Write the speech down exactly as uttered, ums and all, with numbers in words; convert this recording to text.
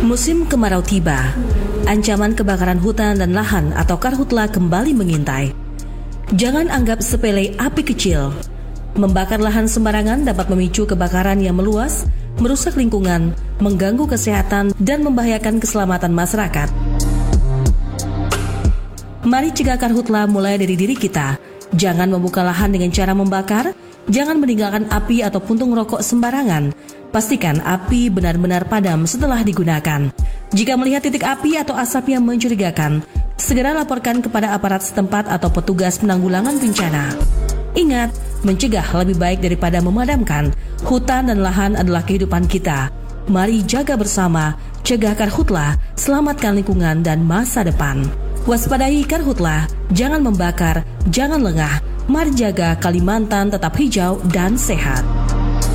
Musim kemarau tiba. Ancaman kebakaran hutan dan lahan atau karhutla kembali mengintai. Jangan anggap sepele api kecil. Membakar lahan sembarangan dapat memicu kebakaran yang meluas, merusak lingkungan, mengganggu kesehatan, dan membahayakan keselamatan masyarakat. Mari cegah karhutla mulai dari diri kita. Jangan membuka lahan dengan cara membakar. Jangan meninggalkan api atau puntung rokok sembarangan. Pastikan api benar-benar padam setelah digunakan. Jika melihat titik api atau asap yang mencurigakan, segera laporkan kepada aparat setempat atau petugas penanggulangan bencana. Ingat, mencegah lebih baik daripada memadamkan. Hutan dan lahan adalah kehidupan kita. Mari jaga bersama, cegah karhutla, selamatkan lingkungan dan masa depan. Waspadai karhutla, jangan membakar, jangan lengah. Mari jaga Kalimantan tetap hijau dan sehat.